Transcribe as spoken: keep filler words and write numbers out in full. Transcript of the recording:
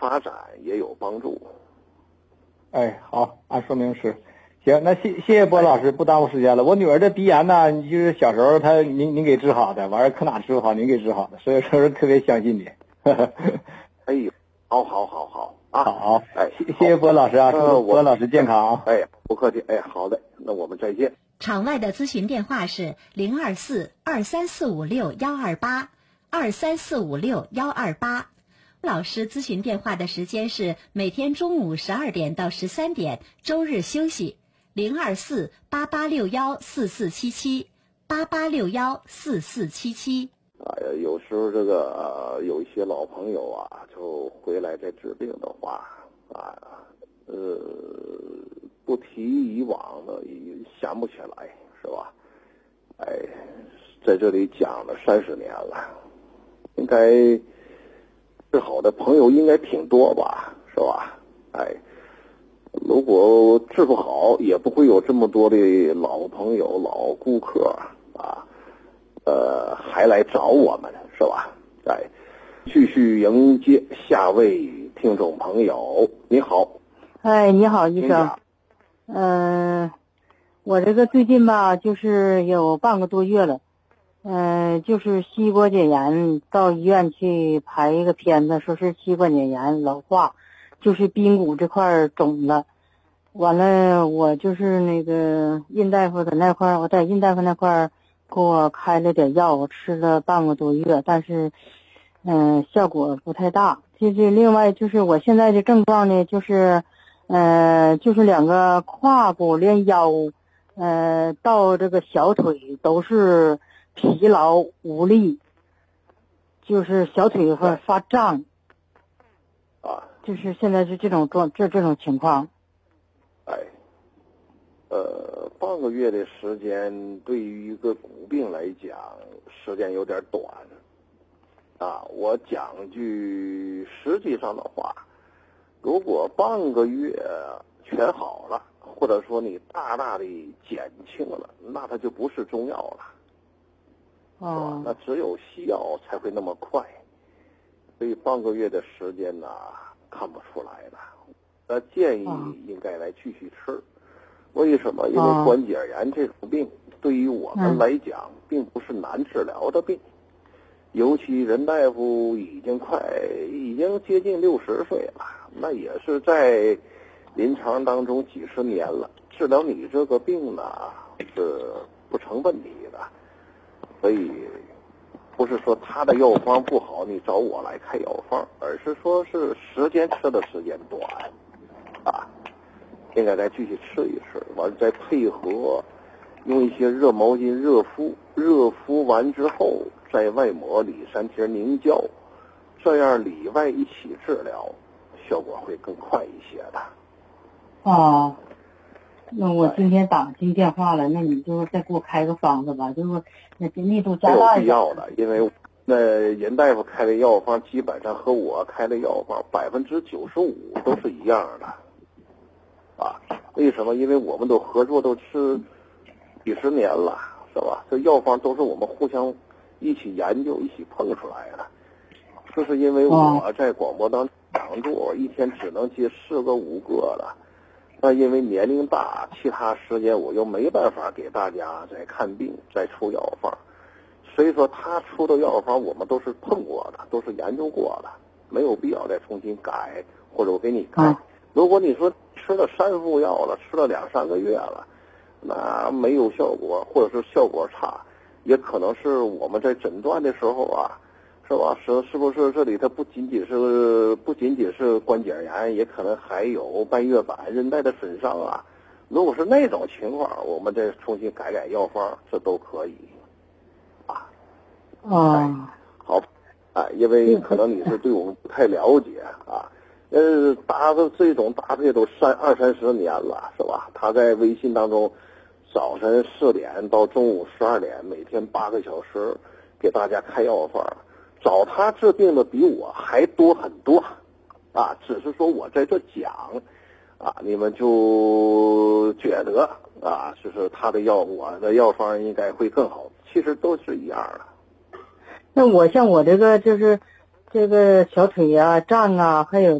发展也有帮助。 哎，好，按说明是。行，那谢谢谢波老师，不耽误时间了。我女儿的鼻炎呢，就是小时候她您您给治好的，完了可哪治不好，您给治好的，所以说是特别相信你。 哎呦，好好好好啊， 好， 哎， 谢谢谢波老师啊， 呃， 祝波老师健康啊。 哎，不客气，哎，好的，那我们再见。 场外的咨询电话是零二四二三四五六幺二八二三四五六幺二八。老师咨询电话的时间是每天中午十二点到十三点，周日休息。零二四八八六幺四四七七八八六幺四四七七。 啊，有时候这个、呃、有一些老朋友啊，就回来再治病的话啊，呃，不提以往的也想不起来，是吧？哎，在这里讲了三十年了，应该治好的朋友应该挺多吧，是吧？哎。如果治不好，也不会有这么多的老朋友、老顾客啊，呃，还来找我们，是吧？哎，继续迎接下位听众朋友，你好。 哎，你好，医生。嗯、呃，我这个最近吧，就是有半个多月了，嗯、呃，就是膝关节炎，到医院去排一个片子，说是膝关节炎老化。就是髌骨这块肿了，完了我就是那个印大夫在那块，我在印大夫那块给我开了点药，我吃了半个多月，但是嗯、呃、效果不太大。就是另外就是我现在的症状呢，就是呃就是两个胯骨连腰呃到这个小腿都是疲劳无力，就是小腿会发胀。 啊， 就是现在是这种状这这种情况。 哎，呃，半个月的时间对于一个骨病来讲，时间有点短。啊，我讲句实际上的话，如果半个月全好了，或者说你大大的减轻了，那它就不是中药了。 哦。 那只有西药才会那么快。所以半个月的时间呢，看不出来了。那建议应该来继续吃。为什么？因为关节炎这种病对于我们来讲，并不是难治疗的病。尤其任大夫已经快已经接近六十岁了，那也是在临床当中几十年了，治疗你这个病呢是不成问题的。所以不是说他的药方不好，你找我来开药方，而是说是时间吃的时间短，啊，应该再继续吃一吃，完了再配合用一些热毛巾热敷，热敷完之后再外抹里三贴凝胶，这样里外一起治疗，效果会更快一些的。 哦，那我今天打进电话了，那你就再给我开个方子吧，就是那力度加大一点。 没有必要的，因为那任大夫开的药方基本上和我开的药方百分之九十五都是一样的，啊，为什么？因为我们都合作都是几十年了，是吧？这药方都是我们互相一起研究、一起碰出来的。就是因为我在广播当中讲座，一天只能接四个五个了。那因为年龄大，其他时间我又没办法给大家再看病、再出药方，所以说他出的药方我们都是碰过的，都是研究过的，没有必要再重新改，或者我给你改。如果你说吃了三副药了，吃了两三个月了，那没有效果，或者是效果差，也可能是我们在诊断的时候啊，是吧？是是不是这里它不仅仅是不仅仅是关节炎，也可能还有半月板韧带的损伤啊。如果是那种情况，我们再重新改改药方，这都可以。啊， 哦、 哎，好，哎，因为可能你是对我们不太了解啊。呃，打的这种搭配都三二三十年了，是吧？他在微信当中，早晨四点到中午十二点，每天八个小时，给大家开药方。找他治病的比我还多很多，啊，只是说我在这讲，啊，你们就觉得啊，就是他的药，我的药方应该会更好，其实都是一样的。 那我像我这个就是这个小腿啊、胀啊，还有